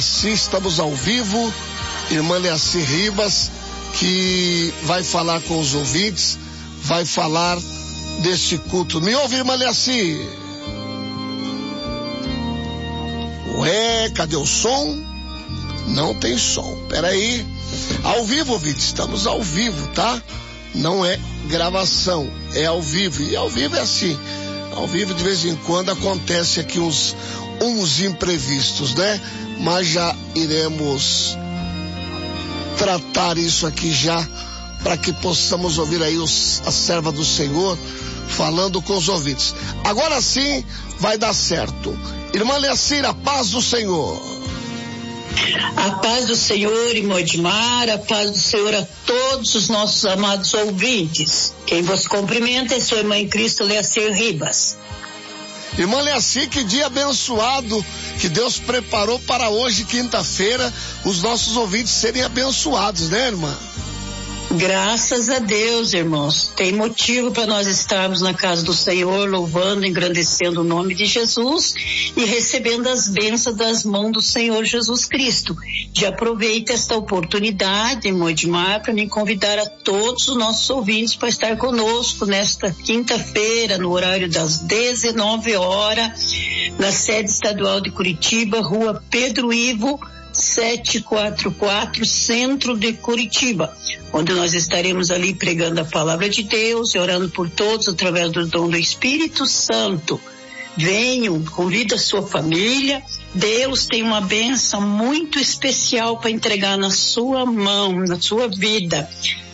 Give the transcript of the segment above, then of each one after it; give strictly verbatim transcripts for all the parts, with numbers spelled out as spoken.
Sim, estamos ao vivo. Irmã Leaci Ribas, que vai falar com os ouvintes, vai falar deste culto. Me ouve, irmã Leaci? Ué, cadê o som? Não tem som. Peraí. Ao vivo, ouvintes, estamos ao vivo, tá? Não é gravação, é ao vivo. E ao vivo é assim. Ao vivo, de vez em quando, acontece aqui uns, uns imprevistos, né? Mas já iremos tratar isso aqui já, para que possamos ouvir aí os, a serva do Senhor falando com os ouvintes. Agora sim vai dar certo. Irmã Leacir, a paz do Senhor. A paz do Senhor, irmão Edmar, a paz do Senhor a todos os nossos amados ouvintes. Quem vos cumprimenta é sua irmã em Cristo, Leacir Ribas. Irmã Leacir, que dia abençoado que Deus preparou para hoje, quinta-feira, os nossos ouvintes serem abençoados, né, irmã? Graças a Deus, irmãos. Tem motivo para nós estarmos na casa do Senhor, louvando, engrandecendo o nome de Jesus e recebendo as bênçãos das mãos do Senhor Jesus Cristo. Já aproveito esta oportunidade, irmão Edmar, para me convidar a todos os nossos ouvintes para estar conosco nesta quinta-feira, no horário das dezenove horas, na sede estadual de Curitiba, Rua Pedro Ivo, setecentos e quarenta e quatro, centro de Curitiba, onde nós estaremos ali pregando a palavra de Deus e orando por todos através do dom do Espírito Santo. Venham, convida a sua família. Deus tem uma bênção muito especial para entregar na sua mão, na sua vida.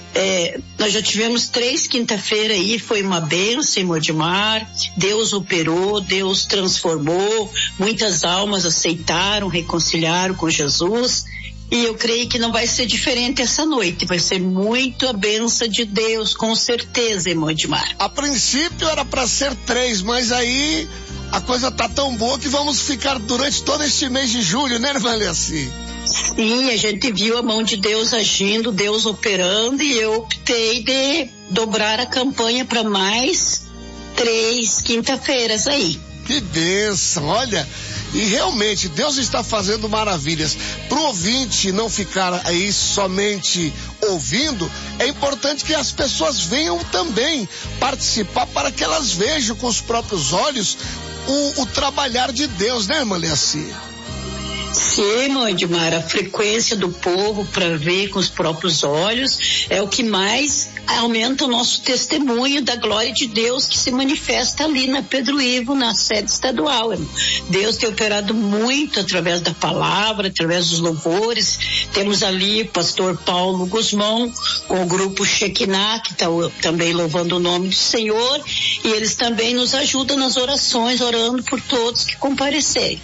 É, nós já tivemos três quinta-feira aí, foi uma bênção, irmão Edmar. Deus operou, Deus transformou, muitas almas aceitaram, reconciliaram com Jesus, e eu creio que não vai ser diferente essa noite, vai ser muito a bênção de Deus, com certeza, irmão Edmar. A princípio era para ser três, mas aí a coisa tá tão boa que vamos ficar durante todo este mês de julho, né, irmã Leacir? Sim, a gente viu a mão de Deus agindo, Deus operando, e eu optei de dobrar a campanha para mais três quinta-feiras aí. Que bênção, olha, e realmente Deus está fazendo maravilhas. Pro ouvinte não ficar aí somente ouvindo, é importante que as pessoas venham também participar para que elas vejam com os próprios olhos o, o trabalhar de Deus, né, irmã Leacir? Sim, irmão Edmar, a frequência do povo para ver com os próprios olhos é o que mais aumenta o nosso testemunho da glória de Deus que se manifesta ali na Pedro Ivo, na sede estadual, irmão. Deus tem operado muito através da palavra, através dos louvores. Temos ali o pastor Paulo Guzmão, com o grupo Shekinah, que está também louvando o nome do Senhor, e eles também nos ajudam nas orações, orando por todos que comparecerem.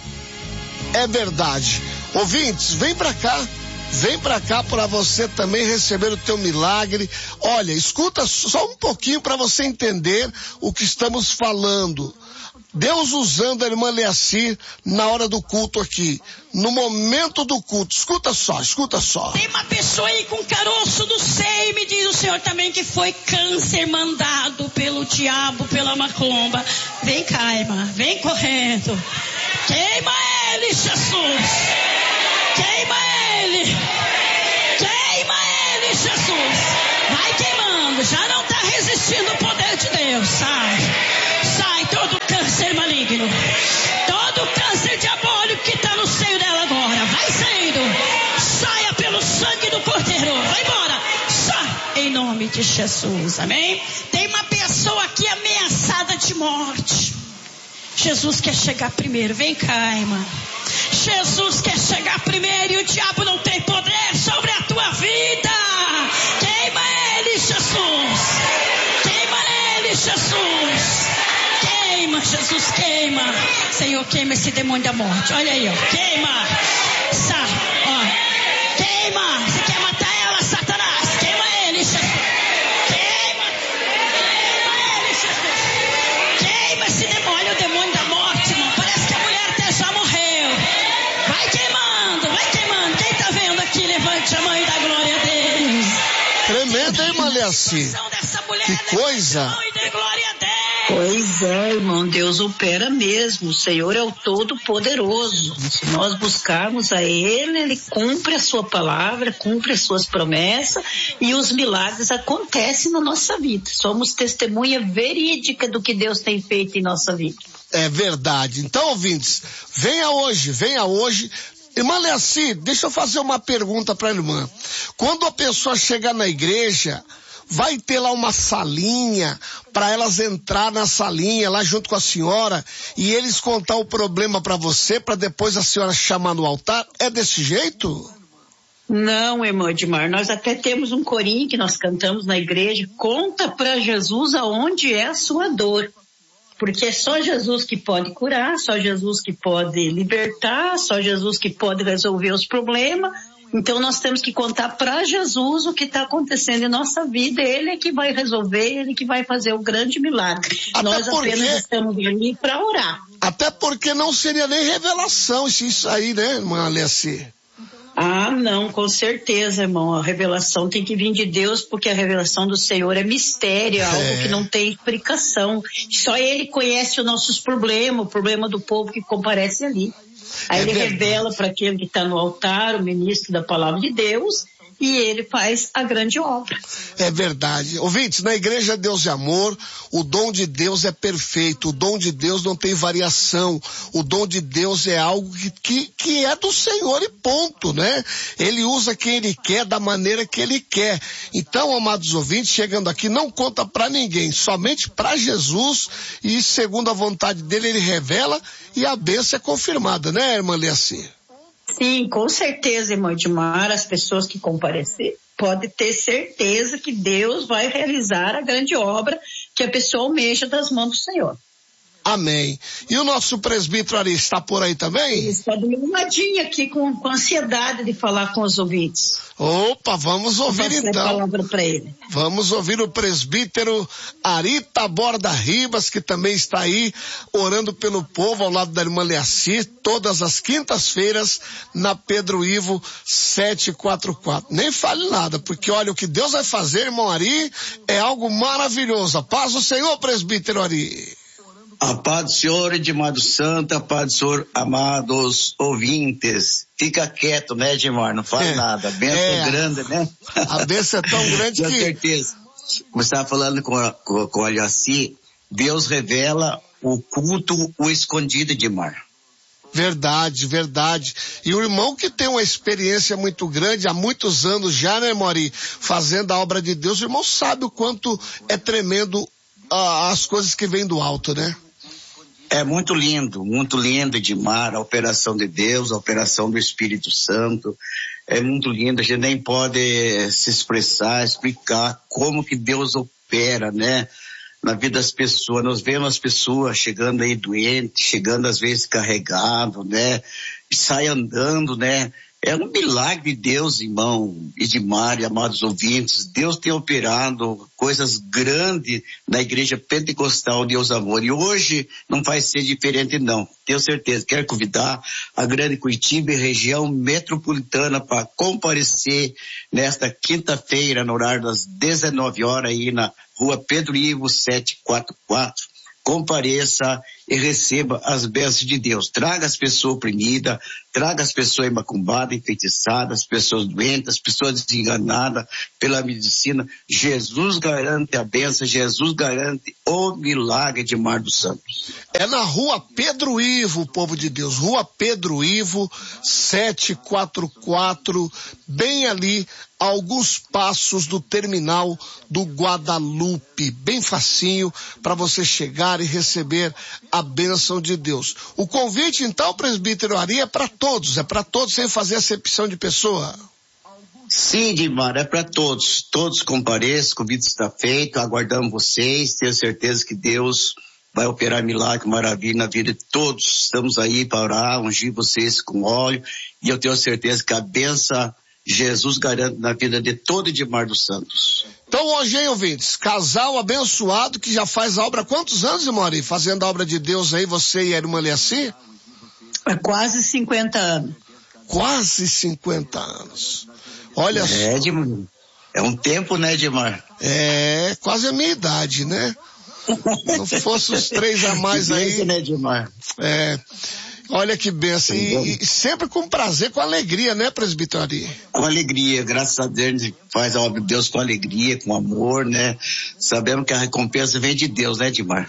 É verdade. Ouvintes, vem pra cá. Vem pra cá para você também receber o teu milagre. Olha, escuta só um pouquinho para você entender o que estamos falando. Deus usando a irmã Leacir na hora do culto aqui, no momento do culto. Escuta só, escuta só. Tem uma pessoa aí com caroço do seio, me diz o Senhor também que foi câncer mandado pelo diabo, pela macumba. Vem cá, irmã, vem correndo. Queima ele, Jesus. Queima ele. Queima ele, Jesus. Vai queimando, já não está resistindo o poder de Deus. Sai. Sai todo câncer maligno. Todo câncer diabólico que está no seio dela agora. Vai saindo. Saia pelo sangue do Cordeiro. Vai embora. Sai em nome de Jesus. Amém? Tem uma pessoa aqui ameaçada de morte. Jesus quer chegar primeiro. Vem cá, irmã. Jesus quer chegar primeiro e o diabo não tem poder sobre a tua vida. Queima ele, Jesus. Queima ele, Jesus. Queima, Jesus, queima. Senhor, queima esse demônio da morte. Olha aí, ó. Queima. Sai, ó. Queima. Você quer matar ela, Satanás? Queima ele, Jesus. Queima. Queima ele, Jesus. Queima esse demônio, o demônio da morte, irmão. Parece que a mulher até já morreu. Vai queimando, vai queimando. Quem tá vendo aqui, levante a mão e dá glória a Deus. Tremenda, hein, irmã Leacir? Que coisa. Glória a Deus. Pois é, irmão, Deus opera mesmo, o Senhor é o Todo-Poderoso. Se nós buscarmos a Ele, Ele cumpre a sua palavra, cumpre as suas promessas e os milagres acontecem na nossa vida. Somos testemunha verídica do que Deus tem feito em nossa vida. É verdade. Então, ouvintes, venha hoje, venha hoje. Irmã Leaci, deixa eu fazer uma pergunta para a irmã. Quando a pessoa chega na igreja, vai ter lá uma salinha para elas entrar na salinha lá junto com a senhora e eles contar o problema para você, para depois a senhora chamar no altar? É desse jeito? Não, irmã Edmar, nós até temos um corinho que nós cantamos na igreja, conta para Jesus aonde é a sua dor. Porque é só Jesus que pode curar, só Jesus que pode libertar, só Jesus que pode resolver os problemas. Então nós temos que contar para Jesus o que está acontecendo em nossa vida. Ele é que vai resolver, ele que vai fazer o grande milagre. Até nós porque... apenas estamos ali para orar. Até porque não seria nem revelação isso aí, né, irmã Leaci? Ah, não, com certeza, irmão. A revelação tem que vir de Deus, porque a revelação do Senhor é mistério, é algo é. que não tem explicação. Só Ele conhece os nossos problemas, o problema do povo que comparece ali. Aí é Ele verdade. revela para aquele que está no altar, o ministro da palavra de Deus, e ele faz a grande obra. É verdade. Ouvintes, na igreja Deus é amor, o dom de Deus é perfeito, o dom de Deus não tem variação, o dom de Deus é algo que, que, que é do Senhor e ponto, né? Ele usa quem Ele quer, da maneira que Ele quer. Então, amados ouvintes, chegando aqui, não conta para ninguém, somente para Jesus, e segundo a vontade dele, Ele revela e a bênção é confirmada, né, irmã Leaci? Sim, com certeza, irmão Edmar, as pessoas que comparecer podem ter certeza que Deus vai realizar a grande obra que a pessoa almeja das mãos do Senhor. Amém. E o nosso presbítero Ari está por aí também? Ele está do meu ladinho aqui com, com ansiedade de falar com os ouvintes. Opa, vamos ouvir então. Vou passar a palavra para ele. Vamos ouvir o presbítero Ari Taborda Ribas, que também está aí orando pelo povo ao lado da irmã Leaci, todas as quintas-feiras na Pedro Ivo sete quatro quatro. Nem fale nada, porque olha, o que Deus vai fazer, irmão Ari, é algo maravilhoso. A paz do Senhor, presbítero Ari. A paz do Senhor, Edmar do Santo, a paz do Senhor, amados ouvintes. Fica quieto, né, Edmar? Não fala é, nada. A bênção é grande, né? A bênção é tão grande com que... Com certeza. Como você estava falando com a, com, com a Leaci, Deus revela o culto, o escondido, Edmar. Verdade, verdade. E o irmão que tem uma experiência muito grande, há muitos anos já, né, Mori, fazendo a obra de Deus, o irmão sabe o quanto é tremendo uh, as coisas que vêm do alto, né? É muito lindo, muito lindo, Edmar, a operação de Deus, a operação do Espírito Santo. É muito lindo, a gente nem pode se expressar, explicar como que Deus opera, né? Na vida das pessoas, nós vemos as pessoas chegando aí doentes, chegando às vezes carregado, né? Sai andando, né? É um milagre de Deus, irmão Edmar e amados ouvintes. Deus tem operado coisas grandes na igreja pentecostal Deus Amor. E hoje não vai ser diferente não. Tenho certeza. Quero convidar a grande Curitiba e região metropolitana para comparecer nesta quinta-feira, no horário das dezenove horas, aí na rua Pedro Ivo sete quatro quatro. Compareça e receba as bênçãos de Deus. Traga as pessoas oprimidas, traga as pessoas macumbadas, enfeitiçadas, as pessoas doentes, as pessoas desenganadas pela medicina. Jesus garante a bênção, Jesus garante o milagre de Mar dos Santos. É na rua Pedro Ivo, povo de Deus, rua Pedro Ivo, sete quatro quatro, bem ali, a alguns passos do terminal do Guadalupe, bem facinho para você chegar e receber a bênção de Deus. O convite, então, presbítero Ari, é para todos, é para todos sem fazer acepção de pessoa. Sim, Edmar, é para todos. Todos compareçam, o convite está feito, aguardamos vocês, tenho certeza que Deus vai operar milagre, maravilha na vida de todos. Estamos aí para orar, ungir vocês com óleo, e eu tenho certeza que a bênção Jesus garante na vida de todo Edmar dos Santos. Então hoje, hein, ouvintes, casal abençoado que já faz a obra há quantos anos, irmão Ari? Fazendo a obra de Deus aí, você e a irmã Leaci? É quase cinquenta anos. Quase cinquenta anos. Olha é, só. Edmar, é um tempo, né, Edmar? É, quase a minha idade, né? Não fosse os três a mais aí. Benção, né, Edmar? É. Olha que benção. E, e sempre com prazer, com alegria, né, presbítero Ari? Com alegria, graças a Deus, a gente faz a obra de Deus com alegria, com amor, né? Sabendo que a recompensa vem de Deus, né, Edmar?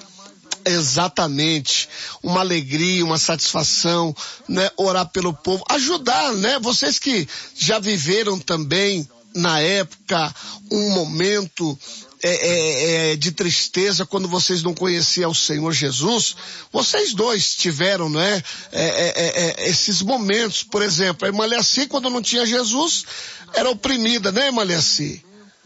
Exatamente. Uma alegria, uma satisfação, né? Orar pelo povo, ajudar, né? Vocês que já viveram também, na época, um momento É, é, é, de tristeza quando vocês não conheciam o Senhor Jesus, vocês dois tiveram, não é? É, é, é esses momentos, por exemplo, a irmã Leaci, quando não tinha Jesus, era oprimida, né, irmã Leaci?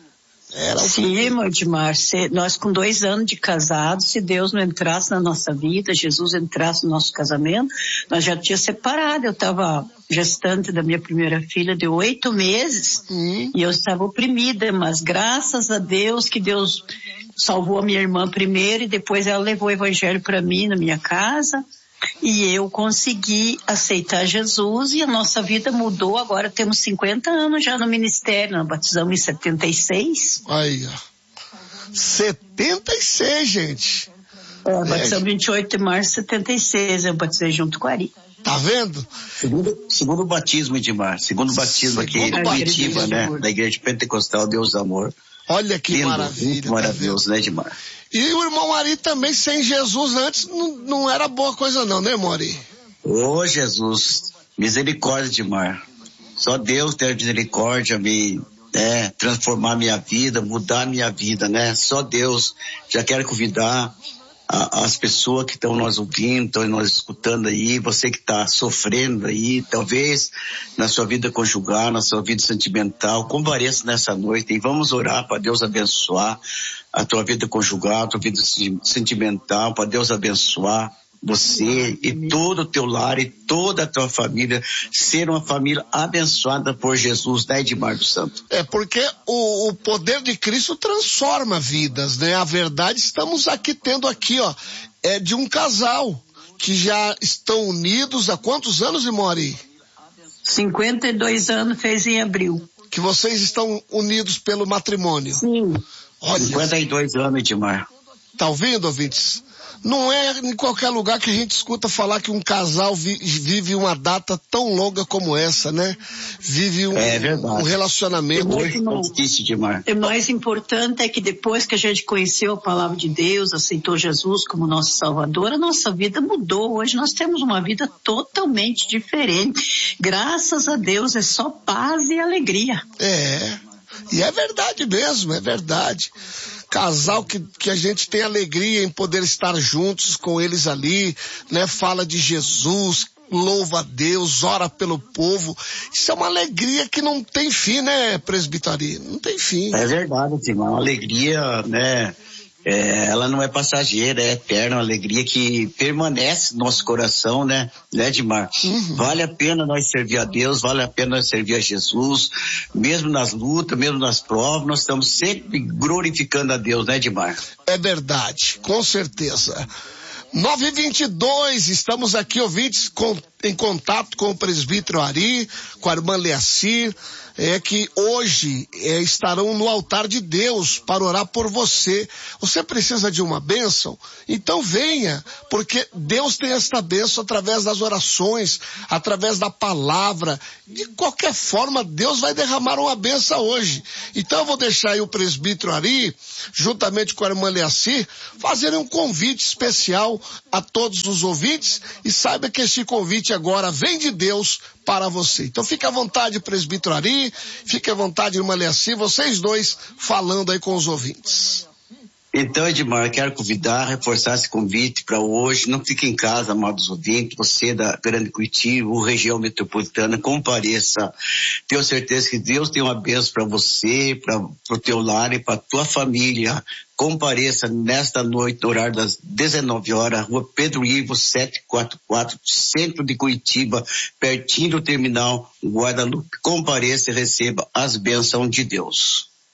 Era Sim, irmão Edmar, se, nós com dois anos de casado, se Deus não entrasse na nossa vida, Jesus entrasse no nosso casamento, nós já tínhamos separado. Eu estava gestante da minha primeira filha de oito meses hum. e eu estava oprimida, mas graças a Deus que Deus salvou a minha irmã primeiro e depois ela levou o evangelho para mim na minha casa. E eu consegui aceitar Jesus e a nossa vida mudou. Agora temos cinquenta anos já no ministério. Nós batizamos em setenta e seis. Aí, ó. setenta e seis, gente. É, batizamos é. vinte e oito de março de setenta e seis. Eu batizei junto com a Ari. Tá vendo? Segundo, segundo o batismo, Edmar. Segundo o batismo aqui em Curitiba, né? Da Igreja Pentecostal Deus do Amor. Olha que Lindo, maravilha. Muito maravilhoso, tá, né, Edmar? E o irmão Ari também, sem Jesus antes, não, não era boa coisa não, né, irmão Ari? Ô, oh, Jesus, misericórdia, Edmar. Só Deus tem misericórdia, me é, transformar minha vida, mudar minha vida, né? Só Deus. Já quero convidar a, as pessoas que estão nós ouvindo, estão nós escutando aí, você que está sofrendo aí, talvez na sua vida conjugal, na sua vida sentimental, compareça nessa noite e vamos orar para Deus abençoar a tua vida conjugal, a tua vida sentimental, para Deus abençoar você e todo o teu lar e toda a tua família, ser uma família abençoada por Jesus, né, Edmar do Santo? É porque o, o poder de Cristo transforma vidas, né? A verdade, estamos aqui tendo aqui, ó, é de um casal que já estão unidos há quantos anos, irmão Ari? cinquenta e dois anos, fez em abril. Que vocês estão unidos pelo matrimônio. Sim. Olha, cinquenta e dois anos, Edmar. Tá ouvindo, ouvintes? Não é em qualquer lugar que a gente escuta falar que um casal vi, vive uma data tão longa como essa, né? Vive um, é um relacionamento. O mais importante é que depois que a gente conheceu a palavra de Deus, aceitou Jesus como nosso Salvador, a nossa vida mudou. Hoje nós temos uma vida totalmente diferente. Graças a Deus é só paz e alegria. É, e é verdade mesmo, é verdade. Casal que, que a gente tem alegria em poder estar juntos com eles ali, né? Fala de Jesus, louva a Deus, ora pelo povo. Isso é uma alegria que não tem fim, né, presbítero? Não tem fim. É verdade, Timão. Uma alegria, né? É, ela não é passageira, é eterna, uma alegria que permanece no nosso coração, né, né, Edmar? Uhum. Vale a pena nós servir a Deus, vale a pena nós servir a Jesus, mesmo nas lutas, mesmo nas provas, nós estamos sempre glorificando a Deus, né, Edmar? É verdade, com certeza. nove e vinte e dois, estamos aqui, ouvintes, com, em contato com o presbítero Ari, com a irmã Leaci, é que hoje é, estarão no altar de Deus para orar por você. Você precisa de uma bênção? Então venha, porque Deus tem esta bênção através das orações, através da palavra. De qualquer forma, Deus vai derramar uma bênção hoje. Então eu vou deixar aí o presbítero Ari, juntamente com a irmã Leaci, fazerem um convite especial a todos os ouvintes, e saiba que este convite agora vem de Deus para você. Então fique à vontade, presbítero Ari, fique à vontade, irmã Leaci, vocês dois falando aí com os ouvintes. Então, Edmar, quero convidar, reforçar esse convite para hoje. Não fique em casa, amados ouvintes. Você da Grande Curitiba, região metropolitana, compareça. Tenho certeza que Deus tem uma bênção para você, para o teu lar e para a tua família. Compareça nesta noite, no horário das dezenove horas, rua Pedro Ivo, setecentos e quarenta e quatro, centro de Curitiba, pertinho do terminal Guadalupe. Compareça e receba as bênçãos de Deus.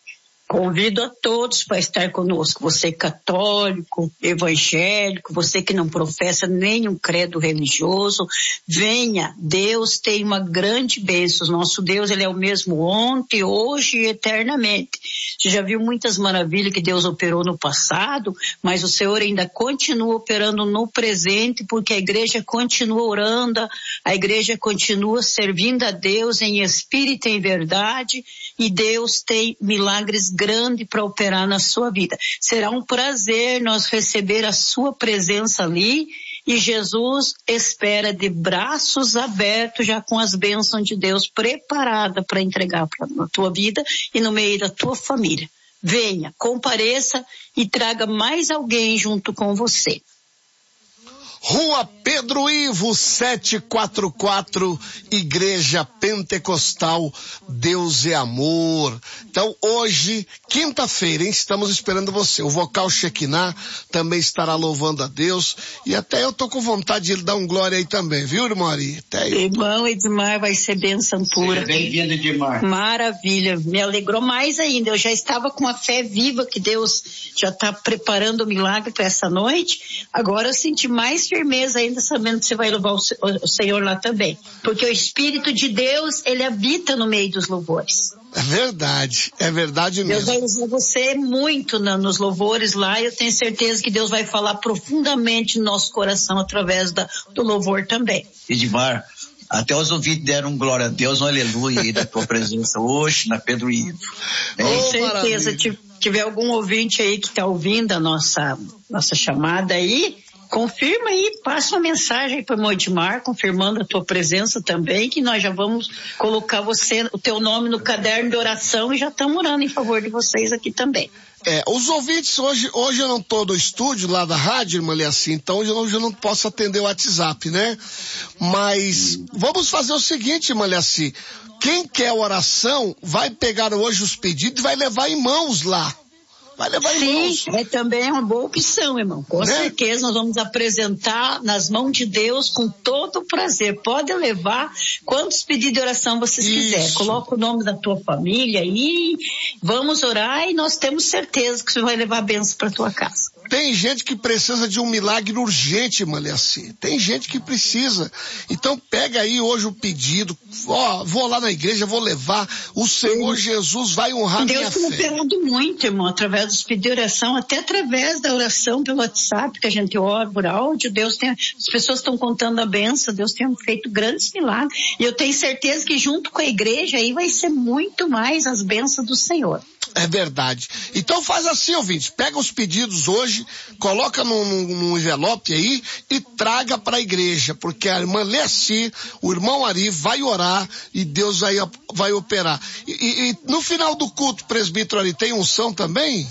Convido a todos para estar conosco, você católico, evangélico, você que não professa nenhum credo religioso, venha, Deus tem uma grande bênção, nosso Deus ele é o mesmo ontem, hoje e eternamente. Você já viu muitas maravilhas que Deus operou no passado, mas o Senhor ainda continua operando no presente, porque a igreja continua orando, a igreja continua servindo a Deus em espírito e em verdade, e Deus tem milagres grande para operar na sua vida. Será um prazer nós receber a sua presença ali e Jesus espera de braços abertos já com as bênçãos de Deus preparada para entregar para a tua vida e no meio da tua família. Venha, compareça e traga mais alguém junto com você. Rua Pedro Ivo, setecentos e quarenta e quatro, Igreja Pentecostal, Deus é Amor. Então, hoje, quinta-feira, hein, estamos esperando você. O vocal Shekinah também estará louvando a Deus. E até eu tô com vontade de dar um glória aí também, viu, irmão Ari? Até eu. Irmão Edmar, vai ser bênção pura. Bem-vindo, Edmar. Maravilha, me alegrou mais ainda. Eu já estava com a fé viva que Deus já está preparando o milagre para essa noite. Agora eu senti mais firmeza ainda sabendo que você vai louvar o Senhor lá também. Porque o Espírito de Deus, ele habita no meio dos louvores. É verdade, é verdade mesmo. Deus vai usar você muito na, nos louvores lá e eu tenho certeza que Deus vai falar profundamente no nosso coração através da, do louvor também. Edmar, até os ouvintes deram glória a Deus, um aleluia aí da tua presença hoje na Pedro Ivo. Com certeza, se tiver algum ouvinte aí que está ouvindo a nossa, nossa chamada aí, confirma aí, passa uma mensagem para o Edmar, confirmando a tua presença também, que nós já vamos colocar você, o teu nome no caderno de oração e já estamos orando em favor de vocês aqui também. É, os ouvintes, hoje, hoje eu não tô no estúdio lá da rádio, irmã Leaci, então hoje eu, hoje eu não posso atender o WhatsApp, né? Mas vamos fazer o seguinte, irmã Leaci, quem quer oração vai pegar hoje os pedidos e vai levar em mãos lá. Vai levar em Sim, mãos. é também uma boa opção, irmão. Com né? certeza nós vamos apresentar nas mãos de Deus com todo o prazer. Pode levar quantos pedidos de oração vocês Isso. quiserem. Coloca o nome da tua família aí, vamos orar e nós temos certeza que você vai levar a bênção para tua casa. Tem gente que precisa de um milagre urgente, irmã Leaci. Tem gente que precisa. Então pega aí hoje o pedido. Ó, vou lá na igreja, vou levar. O Senhor Jesus vai honrar Deus minha tem fé. operado muito, irmão, através dos pedidos de oração, até através da oração pelo WhatsApp, que a gente ora por áudio. Deus tem, as pessoas estão contando a benção, Deus tem feito grandes milagres. E eu tenho certeza que junto com a igreja aí vai ser muito mais as bênçãos do Senhor. É verdade. Então faz assim, ouvinte, pega os pedidos hoje, coloca num, num, num envelope aí e traga para a igreja, porque a irmã Leaci, o irmão Ari vai orar e Deus vai, vai operar. E, e, e no final do culto, presbítero Ari, tem unção também?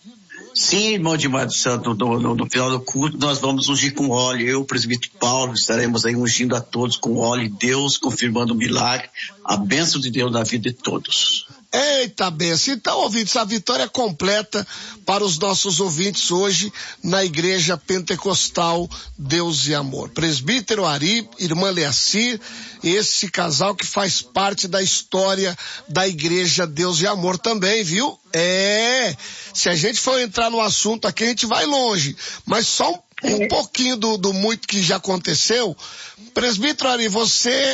Sim, irmão Edmar do Santo, no, no, no final do culto nós vamos ungir com óleo. Eu, o presbítero Paulo, estaremos aí ungindo a todos com óleo, Deus confirmando o milagre, a bênção de Deus na vida de todos. Eita benção. Então, ouvintes, a vitória completa para os nossos ouvintes hoje na Igreja Pentecostal Deus e Amor. Presbítero Ari, irmã Leaci, esse casal que faz parte da história da Igreja Deus e Amor também, viu? É, se a gente for entrar no assunto aqui, a gente vai longe, mas só um, um pouquinho do, do muito que já aconteceu. Presbítero Ari, você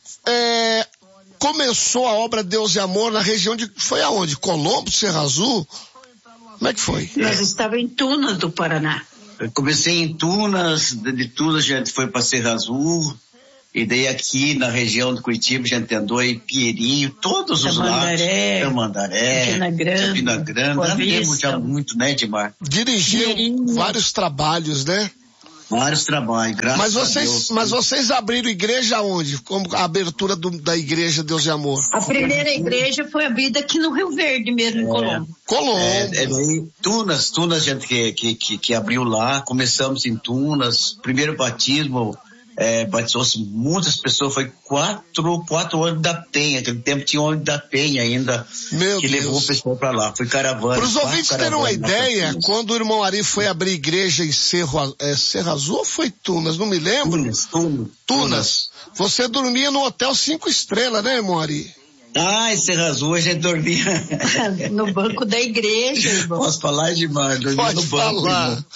é, começou a obra Deus e Amor na região de, foi aonde? Colombo, Serra Azul? Como é que foi? Nós estávamos em Tunas do Paraná. Eu comecei em Tunas, de Tunas a gente foi para Serra Azul, e daí aqui na região de Curitiba a gente andou em Pinheirinho, todos os lados. Tamandaré, Campina Grande, Campina Grande, andamos já muito, né, Edmar? Dirigiu vários trabalhos, né? Vários trabalhos, graças mas vocês, a Deus. Mas vocês abriram igreja onde? Como a abertura do, da igreja Deus e Amor? A primeira igreja foi abrida aqui no Rio Verde mesmo, em Colombo. É, Colombo. É, é, Tunas, Tunas, gente que, que, que, que abriu lá, começamos em Tunas, primeiro batismo, é, batizou-se muitas pessoas, foi quatro, quatro ônibus da Penha, aquele tempo tinha ônibus da Penha ainda, Meu que Deus. levou o pessoal pra lá, foi caravana. Para os ouvintes terem uma ideia, quando o irmão Ari foi abrir igreja em Cerro, é, Serra Azul ou foi Tunas? Não me lembro. Tunas, Tunas. Tunas. Você dormia no hotel cinco estrelas, né, irmão Ari? Ah, em Serra Azul a gente dormia. No banco da igreja, irmão. Posso falar demais, dormia Pode no banco. falar. Irmão.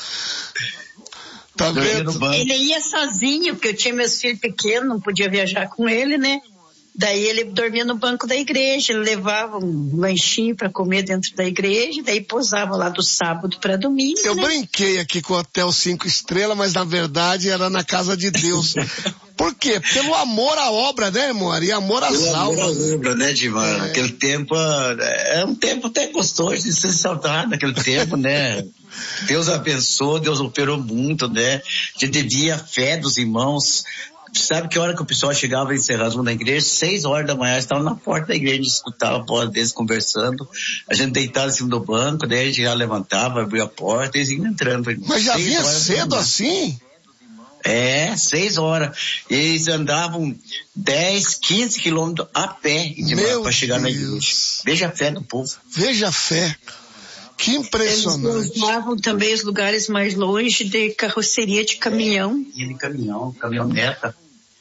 Tá Dormia vendo? no banco. Ele ia sozinho, porque eu tinha meus filhos pequenos, não podia viajar com ele, né? Daí ele dormia no banco da igreja, ele levava um lanchinho para comer dentro da igreja, daí pousava lá do sábado para domingo. Eu né? brinquei aqui com o Hotel Cinco Estrelas, mas na verdade era na casa de Deus. Por quê? Pelo amor à obra, né, irmão? E amor às Pelo amor almas. à obra, né, Divan? É. Aquele tempo, é um tempo até gostoso de ser saudado naquele tempo, né? Deus abençoou, Deus operou muito, né? A gente via a fé dos irmãos. Sabe que hora que o pessoal chegava em Serra Azul na igreja? Seis horas da manhã, estavam na porta da igreja, a gente escutava a voz deles conversando, a gente deitava em cima do banco, daí a gente já levantava, abria a porta e eles iam entrando. Mas já Seis vinha horas da cedo manhã. assim? É, seis horas. E eles andavam dez, quinze quilômetros a pé para chegar na igreja. Veja a fé do povo. Veja a fé. Que Eles impressionante. usavam também os lugares mais longe de carroceria de caminhão. E de caminhão, caminhoneta.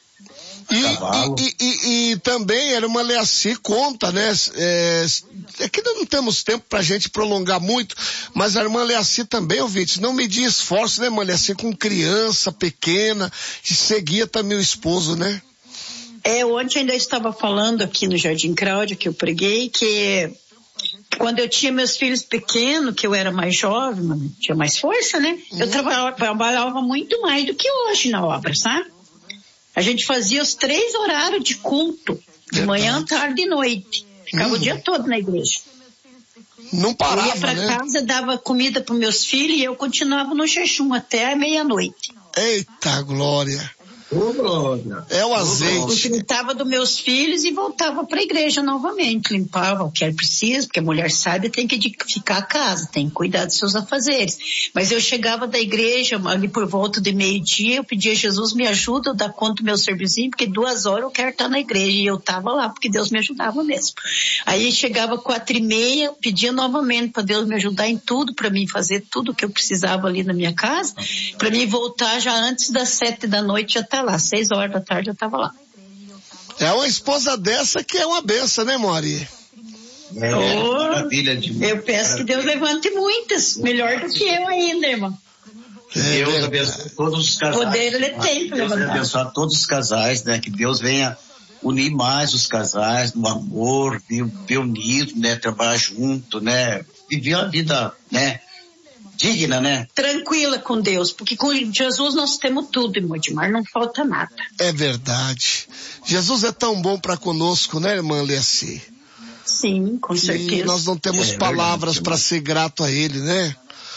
E, Cavalo. e, e, e também era uma Leaci conta, né? É, é que não temos tempo pra gente prolongar muito, mas a irmã Leaci também, ouvinte, não media esforço, né, irmã Leaci, com criança pequena, e seguia também o esposo, né? É, ontem ainda estava falando aqui no Jardim Cláudio, que eu preguei, que quando eu tinha meus filhos pequenos, que eu era mais jovem, tinha mais força, né? Uhum. Eu trabalhava, trabalhava muito mais do que hoje na obra, sabe? A gente fazia os três horários de culto, de Verdade. manhã, tarde e noite. Ficava Uhum. o dia todo na igreja. Não Eu parava, ia pra né? casa, dava comida para meus filhos e eu continuava no jejum até meia-noite. Eita glória. Ô, Glória. É o Eu azeite. cuidava dos meus filhos e voltava para a igreja novamente, limpava o que era preciso, porque a mulher sábia tem que edificar a casa, tem que cuidar dos seus afazeres. Mas eu chegava da igreja ali por volta de meio-dia, eu pedia a Jesus, me ajuda, eu dar conta do meu servicinho, porque duas horas eu quero estar na igreja, e eu estava lá, porque Deus me ajudava mesmo. Aí chegava quatro e meia, pedia novamente para Deus me ajudar em tudo, para mim fazer tudo o que eu precisava ali na minha casa, para mim voltar já antes das sete da noite, já tá lá, seis horas da tarde eu estava lá. É uma esposa dessa que é uma benção, né, Mori? É, Oh, maravilha de Eu peço que Deus levante muitas, melhor do que eu ainda, irmão. Que É Deus verdade. abençoe todos os casais. Poder ele tem Que pra Deus levantar. abençoe todos os casais, né? Que Deus venha unir mais os casais no amor, viver unido, né? Trabalhar junto, né? Viver uma vida, né? Digna, né? Tranquila com Deus, porque com Jesus nós temos tudo, irmão Edmar, não falta nada. É verdade. Jesus é tão bom para conosco, né, irmã Leaci? Sim, com E certeza. nós não temos É palavras verdade, para ser grato a Ele, né?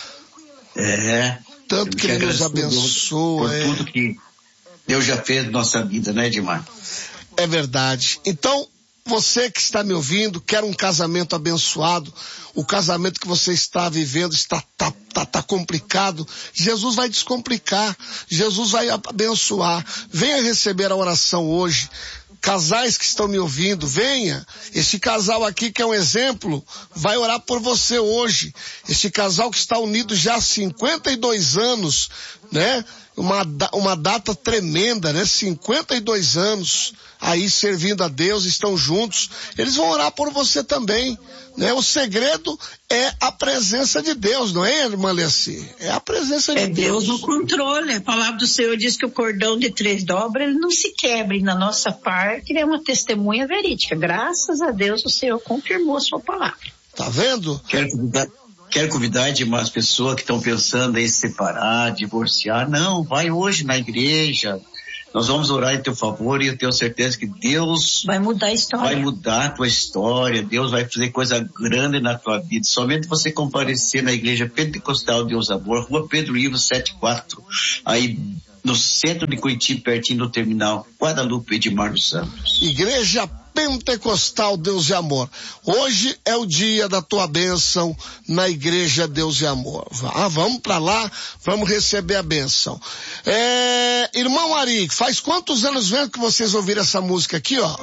É. Tanto que Ele nos agradecer a Deus abençoa. por É, tudo que Deus já fez na nossa vida, né, Edmar? é verdade. Então, você que está me ouvindo, quer um casamento abençoado, o casamento que você está vivendo está tá, tá, tá complicado, Jesus vai descomplicar, Jesus vai abençoar. Venha receber a oração hoje. Casais que estão me ouvindo, venha. Este casal aqui que é um exemplo, vai orar por você hoje. Este casal que está unido já há cinquenta e dois anos, né? Uma, uma data tremenda, né? cinquenta e dois anos aí servindo a Deus, estão juntos. Eles vão orar por você também, né? O segredo é a presença de Deus, não é, irmã Leaci? É a presença de É Deus Deus. no controle. A palavra do Senhor diz que o cordão de três dobras, ele não se quebra. E na nossa parte, ele é uma testemunha verídica. Graças a Deus, o Senhor confirmou a sua palavra. Tá vendo? Quero convidar, quero convidar demais pessoas que estão pensando em se separar, divorciar. Não, vai hoje na igreja. Nós vamos orar em teu favor e eu tenho certeza que Deus Vai mudar a história. vai mudar a tua história. Deus vai fazer coisa grande na tua vida. Somente você comparecer na igreja Pentecostal Deus Amor, Rua Pedro Ivo setenta e quatro, aí no centro de Curitiba, pertinho do terminal Guadalupe Edmar dos Santos. Igreja Pentecostal Deus e Amor. Hoje é o dia da tua bênção na Igreja Deus e Amor. Ah, vamos para lá, vamos receber a bênção. É, irmão Ari, faz quantos anos mesmo que vocês ouviram essa música aqui, ó?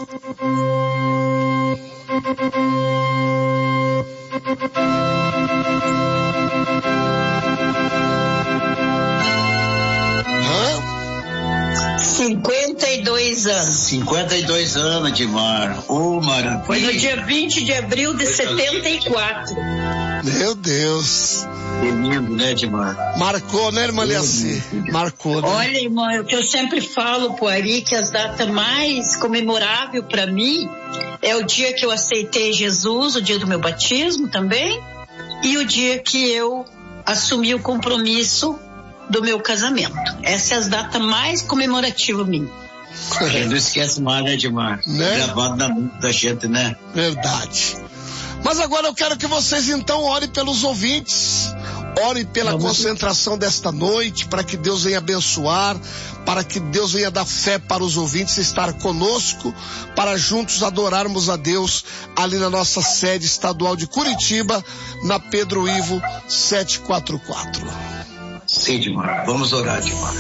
Hã? cinquenta e dois anos. cinquenta e dois anos, Edmar. Oh, maravilha. Foi no dia vinte de abril de setenta e quatro. Meu Deus. Que lindo, né, Edmar? Marcou, né, irmã Leaci? Marcou, né? Olha, irmão, é o que eu sempre falo pro Ari, que as datas mais comemoráveis para mim é o dia que eu aceitei Jesus, o dia do meu batismo também, e o dia que eu assumi o compromisso do meu casamento. Essa é as datas mais comemorativas minhas. Não esquece mais, né, Edmar? Né? Gravado na mente da gente, né? Verdade. Mas agora eu quero que vocês então orem pelos ouvintes, orem pela Vamos. concentração desta noite, para que Deus venha abençoar, para que Deus venha dar fé para os ouvintes estar conosco, para juntos adorarmos a Deus ali na nossa sede estadual de Curitiba, na Pedro Ivo setecentos e quarenta e quatro. Sim, Edmar. Vamos orar, Edmar.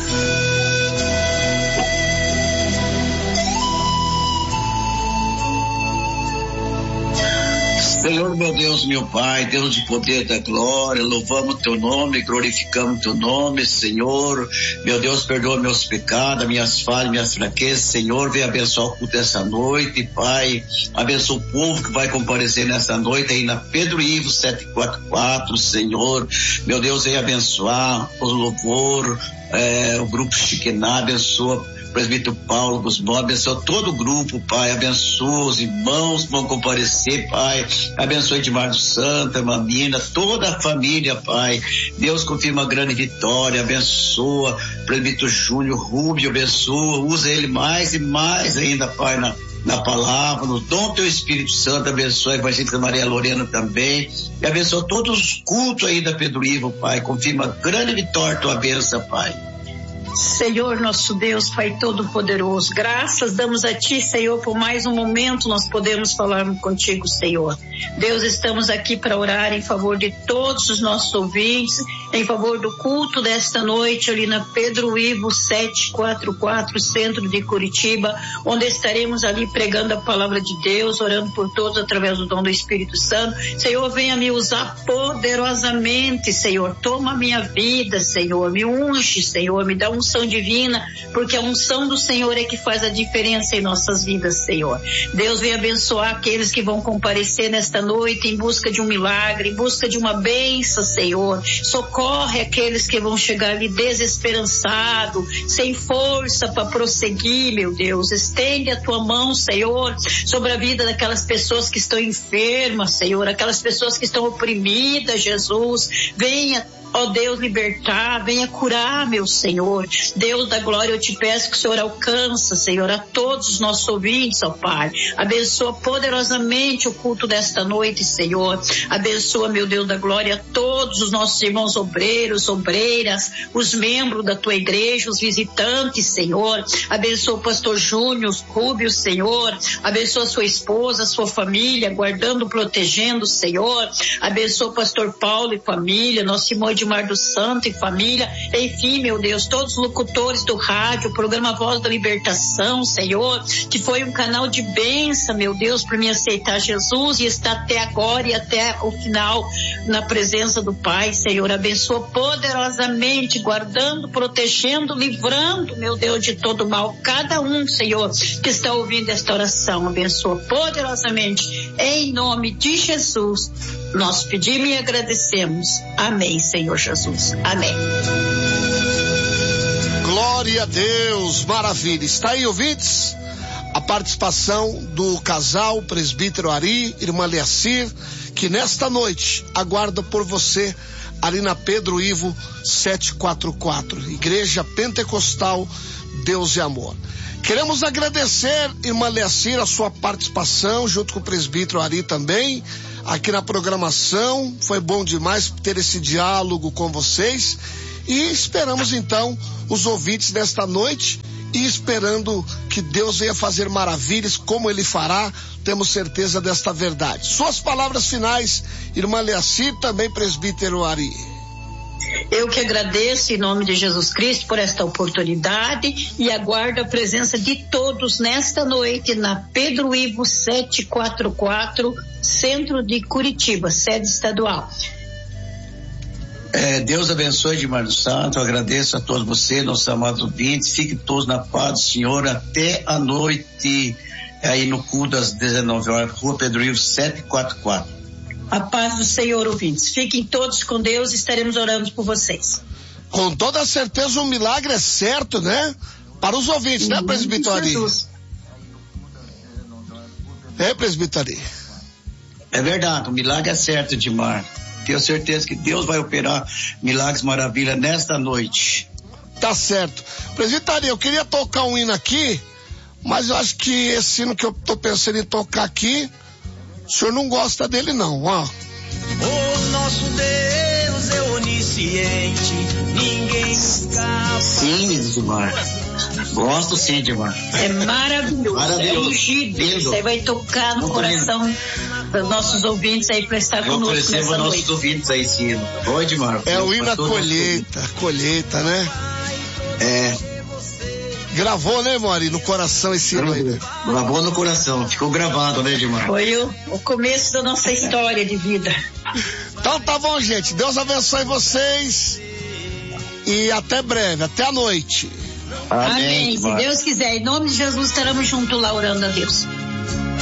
Senhor, meu Deus, meu Pai, Deus de poder da glória, louvamos teu nome, glorificamos teu nome, Senhor. Meu Deus, perdoa meus pecados, minhas falhas, minhas fraquezas, Senhor. Venha abençoar o culto dessa noite, Pai. Abençoa o povo que vai comparecer nessa noite aí na Pedro Ivo setecentos e quarenta e quatro, Senhor. Meu Deus, venha abençoar o louvor, é, o grupo Chiquená, abençoa presbítero Paulo Gusmão, abençoa todo o grupo, Pai, abençoa os irmãos que vão comparecer, Pai, abençoa Edmar dos Santos, irmã Mina, toda a família, Pai. Deus confirma a grande vitória, abençoa presbítero Júnior Rubio, abençoa, usa ele mais e mais ainda, Pai, na na palavra, no dom do teu Espírito Santo. Abençoa a evangelista Maria Lorena também, e abençoa todos os cultos aí da Pedro Ivo, Pai, confirma a grande vitória, tua bênção, Pai. Senhor, nosso Deus, Pai Todo-Poderoso, graças damos a Ti, Senhor, por mais um momento nós podemos falar contigo, Senhor. Deus, estamos aqui para orar em favor de todos os nossos ouvintes, em favor do culto desta noite ali na Pedro Ivo setecentos e quarenta e quatro, centro de Curitiba, onde estaremos ali pregando a palavra de Deus, orando por todos através do dom do Espírito Santo. Senhor, venha me usar poderosamente, Senhor, toma a minha vida, Senhor, me unge, Senhor, me dá unção divina, porque a unção do Senhor é que faz a diferença em nossas vidas, Senhor. Deus, venha abençoar aqueles que vão comparecer nesta noite em busca de um milagre, em busca de uma bênção, Senhor. Socorre aqueles que vão chegar ali desesperançados, sem força para prosseguir, meu Deus. Estende a tua mão, Senhor, sobre a vida daquelas pessoas que estão enfermas, Senhor, aquelas pessoas que estão oprimidas, Jesus. Venha, ó Deus, libertar, venha curar, meu Senhor. Deus da glória, eu te peço que o Senhor alcança, Senhor, a todos os nossos ouvintes, ó Pai. Abençoa poderosamente o culto desta noite, Senhor. Abençoa, meu Deus da glória, todos os nossos irmãos obreiros, obreiras, os membros da tua igreja, os visitantes, Senhor. Abençoa o pastor Júnior Rubio, Senhor. Abençoa sua esposa, sua família, guardando, protegendo, Senhor. Abençoa o pastor Paulo e família, nosso irmão Edmar dos Santos e família, enfim, meu Deus, todos os locutores do rádio, o programa Voz da Libertação, Senhor, que foi um canal de bênção, meu Deus, para me aceitar Jesus e estar até agora e até o final na presença do Pai, Senhor. Abençoa poderosamente, guardando, protegendo, livrando, meu Deus, de todo mal, cada um, Senhor, que está ouvindo esta oração. Abençoa poderosamente, em nome de Jesus, nós pedimos e agradecemos. Amém, Senhor Jesus. Amém. Glória a Deus, maravilha. Está aí, ouvintes, a participação do casal presbítero Ari, irmã Leacir, que nesta noite aguarda por você ali na Pedro Ivo setecentos e quarenta e quatro, Igreja Pentecostal Deus e Amor. Queremos agradecer, irmã Leacir, a sua participação junto com o presbítero Ari também aqui na programação. Foi bom demais ter esse diálogo com vocês e esperamos então os ouvintes desta noite e esperando que Deus venha fazer maravilhas como Ele fará, temos certeza desta verdade. Suas palavras finais, irmã Leacir, também presbítero Ari. Eu que agradeço em nome de Jesus Cristo por esta oportunidade e aguardo a presença de todos nesta noite na Pedro Ivo setecentos e quarenta e quatro, centro de Curitiba, sede estadual. É, Deus abençoe, Edmar dos Santos. Eu agradeço a todos vocês, nossos amados ouvintes. Fiquem todos na paz do Senhor até a noite, aí no culto das dezenove horas, Rua Pedro Ivo setecentos e quarenta e quatro. A paz do Senhor, ouvintes. Fiquem todos com Deus, estaremos orando por vocês. Com toda certeza o milagre é certo, né? Para os ouvintes, né, presbítero Ari? É, presbítero Ari? É verdade, o milagre é certo, Edmar. Tenho certeza que Deus vai operar milagres maravilha nesta noite. Tá certo. Presbítero Ari, eu queria tocar um hino aqui, mas eu acho que esse hino que eu tô pensando em tocar aqui, o senhor não gosta dele não, ó. O nosso Deus é onisciente, ninguém escapa. Sim, Edmar. Gosto sim, Edmar. É maravilhoso, Maravilhoso. É ungido. Você vai tocar no Muito coração lindo. dos nossos ouvintes aí para estar Eu conosco oferecer nessa para noite. nossos ouvintes aí, sim. Oi, Edmar. É o hino da colheita, colheita, né? É. Gravou, né, Mori, no coração esse hino aí, né? Gravou no coração, ficou gravado, né, Edmar? Foi o, o começo da nossa história de vida. Então tá bom, gente. Deus abençoe vocês. E até breve, até a noite. Amém. Amém. Se Deus quiser, em nome de Jesus, estaremos juntos lá orando a Deus.